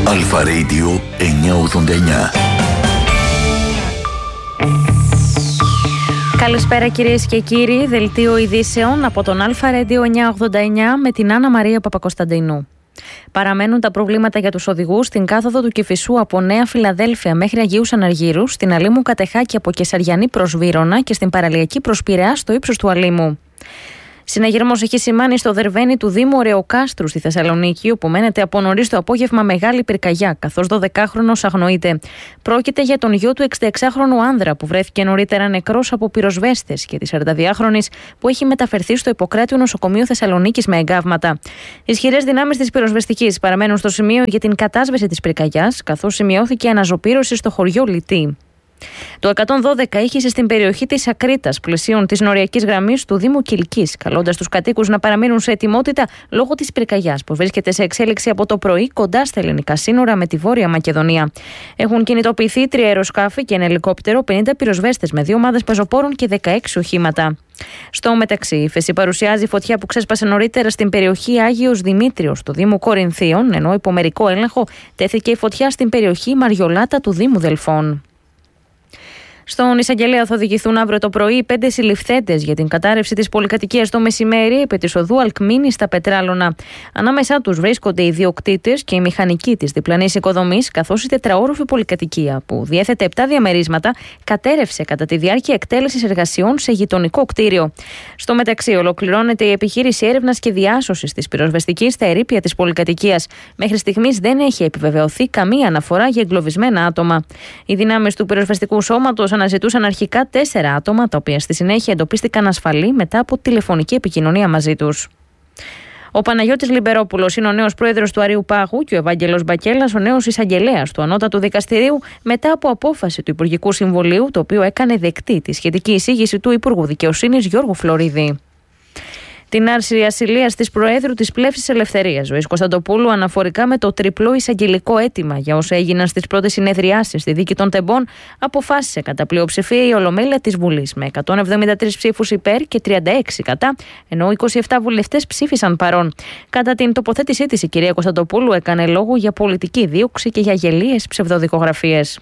Αλφα Radio 989. Καλησπέρα κυρίες και κύριοι, δελτίο ειδήσεων από τον Αλφα Radio 989 με την Άννα Μαρία Παπακοσταντινού. Παραμένουν τα προβλήματα για τους οδηγούς στην κάθοδο του Κηφισού από Νέα Φιλαδέλφια μέχρι Αγίους Αναργύρους, στην Αλήμου Κατεχάκη από Κεσαριανή προς Βύρωνα και στην παραλιακή προς Πειραιά στο ύψος του Αλήμου. Συναγερμός έχει σημάνει στο Δερβαίνι του Δήμου Ρεοκάστρου στη Θεσσαλονίκη, όπου μένεται από νωρίς το απόγευμα μεγάλη πυρκαγιά, καθώς 12χρονος αγνοείται. Πρόκειται για τον γιο του 66χρονου άνδρα που βρέθηκε νωρίτερα νεκρός από πυροσβέστες και τη 42χρονης που έχει μεταφερθεί στο Ιπποκράτειο Νοσοκομείο Θεσσαλονίκης με εγκάβματα. Ισχυρές δυνάμεις της πυροσβεστικής παραμένουν στο σημείο για την κατάσβεση της πυρκαγιάς, καθώς σημειώθηκε αναζωπήρωση στο χωριό Λιτή. Το 112 ήχησε στην περιοχή της Ακρίτας, πλαισίων της νοριακής γραμμής του Δήμου Κιλκής, καλώντας τους κατοίκους να παραμείνουν σε ετοιμότητα λόγω της πυρκαγιάς που βρίσκεται σε εξέλιξη από το πρωί κοντά στα ελληνικά σύνορα με τη Βόρεια Μακεδονία. Έχουν κινητοποιηθεί 3 αεροσκάφη και ένα ελικόπτερο, 50 πυροσβέστες με 2 ομάδες πεζοπόρων και 16 οχήματα. Στο μεταξύ, η ύφεση παρουσιάζει φωτιά που ξέσπασε νωρίτερα στην περιοχή Άγιος Δημήτριος του Δήμου Κορινθίων, ενώ υπό μερικό έλεγχο τέθηκε η φωτιά στην περιοχή Μαριολάτα του Δήμου Δελφών. Στον εισαγγελέα θα οδηγηθούν αύριο το πρωί 5 συλληφθέντες για την κατάρρευση της πολυκατοικίας το μεσημέρι επί της οδού Αλκμίνη στα Πετράλωνα. Ανάμεσά τους βρίσκονται οι ιδιοκτήτες και οι μηχανικοί της διπλανής οικοδομής, καθώς η τετραόροφη πολυκατοικία, που διέθετε 7 διαμερίσματα, κατέρευσε κατά τη διάρκεια εκτέλεσης εργασιών σε γειτονικό κτίριο. Στο μεταξύ, ολοκληρώνεται η επιχείρηση έρευνας και διάσωσης της πυροσβεστικής στα ερείπια της πολυκατοικίας. Μέχρι στιγμής δεν έχει επιβεβαιωθεί καμία αναφορά για εγκλωβισμένα άτομα. Οι δυνάμεις του πυροσβεστικού σώματος αναζητούσαν αρχικά 4 άτομα, τα οποία στη συνέχεια εντοπίστηκαν ασφαλή μετά από τηλεφωνική επικοινωνία μαζί τους. Ο Παναγιώτης Λιμπερόπουλος είναι ο νέος πρόεδρος του Αρείου Πάγου και ο Ευάγγελος Μπακέλας ο νέος εισαγγελέας του Ανώτατου Δικαστηρίου, μετά από απόφαση του Υπουργικού Συμβουλίου, το οποίο έκανε δεκτή τη σχετική εισήγηση του Υπουργού Δικαιοσύνης Γιώργου Φλωρίδη. Την άρση ασυλίας της Προέδρου της Πλεύσης Ελευθερίας, Ζωής Κωνσταντοπούλου, αναφορικά με το τριπλό εισαγγελικό αίτημα για όσα έγιναν στις πρώτες συνεδριάσεις στη δίκη των Τεμπών, αποφάσισε κατά πλειοψηφία η Ολομέλεια της Βουλής με 173 ψήφους υπέρ και 36 κατά, ενώ 27 βουλευτές ψήφισαν παρόν. Κατά την τοποθέτησή της, η κυρία Κωνσταντοπούλου έκανε λόγο για πολιτική δίωξη και για γελίες ψευδοδικογραφίες.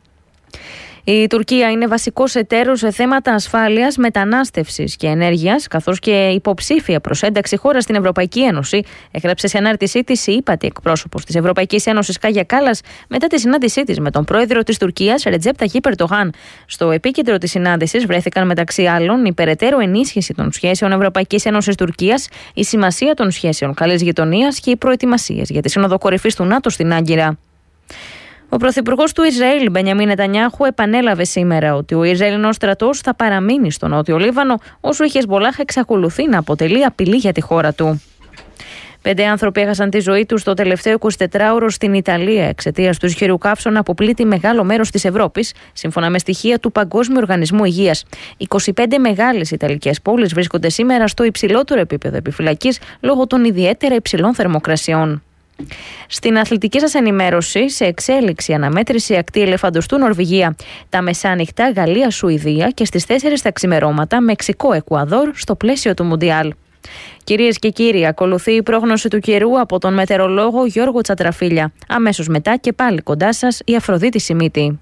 Η Τουρκία είναι βασικός εταίρος σε θέματα ασφάλειας, μετανάστευσης και ενέργειας, καθώς και υποψήφια προς ένταξη χώρα στην Ευρωπαϊκή Ένωση, έγραψε σε ανάρτησή της η ύπατη εκπρόσωπος της Ευρωπαϊκής Ένωσης Κάγια Κάλλας μετά τη συνάντησή της με τον πρόεδρο της Τουρκίας Ρετζέπ Ταγιίπ Ερντογάν. Στο επίκεντρο της συνάντησης βρέθηκαν μεταξύ άλλων η περαιτέρω ενίσχυση των σχέσεων Ευρωπαϊκής Ένωσης Τουρκίας, η σημασία των σχέσεων καλής γειτονίας και οι προετοιμασίες για τη Σύνοδο Κορυφής του ΝΑΤΟ στην Άγκυρα. Ο πρωθυπουργός του Ισραήλ, Μπενιαμίν Νετανιάχου, επανέλαβε σήμερα ότι ο Ισραηλινός στρατός θα παραμείνει στο Νότιο Λίβανο όσο η Χεσμπολάχ εξακολουθεί να αποτελεί απειλή για τη χώρα του. 5 άνθρωποι έχασαν τη ζωή τους το τελευταίο 24ωρο στην Ιταλία εξαιτίας του ισχυρού καύσωνα που πλήττει μεγάλο μέρος της Ευρώπης, σύμφωνα με στοιχεία του Παγκόσμιου Οργανισμού Υγείας. 25 μεγάλες Ιταλικές πόλεις βρίσκονται σήμερα στο υψηλότερο επίπεδο επιφυλακής λόγω των ιδιαίτερα υψηλών θερμοκρασιών. Στην αθλητική σας ενημέρωση, σε εξέλιξη αναμέτρηση ακτή ελεφαντοστού Νορβηγία, τα μεσάνυχτα Γαλλία-Σουηδία και στις 4 τα ξημερώματα Μεξικό-Εκουαδόρ στο πλαίσιο του Μουντιάλ. Κυρίες και κύριοι, ακολουθεί η πρόγνωση του καιρού από τον μετεωρολόγο Γιώργο Τσατραφίλια. Αμέσως μετά και πάλι κοντά σας η Αφροδίτη Σιμίτη.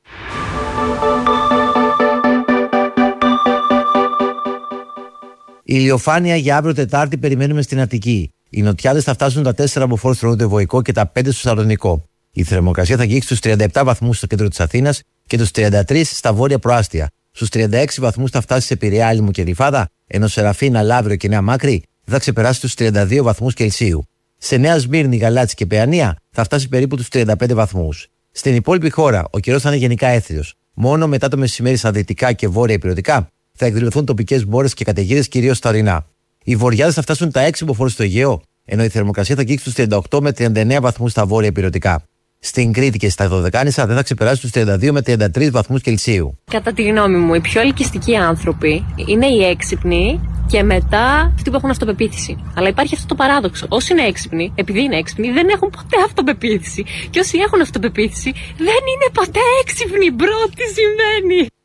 Η ηλιοφάνεια για αύριο Τετάρτη περιμένουμε στην Αττική. Οι νοτιάδες θα φτάσουν τα 4 από φόρους στο Νοτιοβοϊκό και τα 5 στο Σαλονικό. Η θερμοκρασία θα αγγίξει στους 37 βαθμούς στο κέντρο της Αθήνας και τους 33 στα βόρεια προάστια. Στους 36 βαθμούς θα φτάσει σε Πειραιά, Άλυμο και Γλυφάδα, ενώ Σεραφίνα, Λαύριο και Νέα Μάκρη θα ξεπεράσει τους 32 βαθμούς Κελσίου. Σε Νέα Σμύρνη, Γαλάτσι και Παιανία θα φτάσει περίπου τους 35 βαθμούς. Στην υπόλοιπη χώρα ο καιρός θα είναι γενικά έθριος. Μόνο μετά το μεσημέρι στα δυτικά και βόρεια ηπειρωτικά θα εκδηλωθούν τοπικές μπόρες και καταιγίδες κυρίως στα ορεινά. Οι βοριάδες θα φτάσουν τα 6 μποφόρ στο Αιγαίο, ενώ η θερμοκρασία θα αγγίξει τους 38 με 39 βαθμούς στα βόρεια ηπειρωτικά. Στην Κρήτη και στα Δωδεκάνησα δεν θα ξεπεράσει τους 32 με 33 βαθμούς Κελσίου. Κατά τη γνώμη μου, οι πιο ελκυστικοί άνθρωποι είναι οι έξυπνοι και μετά αυτοί που έχουν αυτοπεποίθηση. Αλλά υπάρχει αυτό το παράδοξο. Όσοι είναι έξυπνοι, επειδή είναι έξυπνοι, δεν έχουν ποτέ αυτοπεποίθηση. Και όσοι έχουν αυτοπεποίθηση, δεν είναι ποτέ έξυπνοι. Μπρο, τι σημαίνει.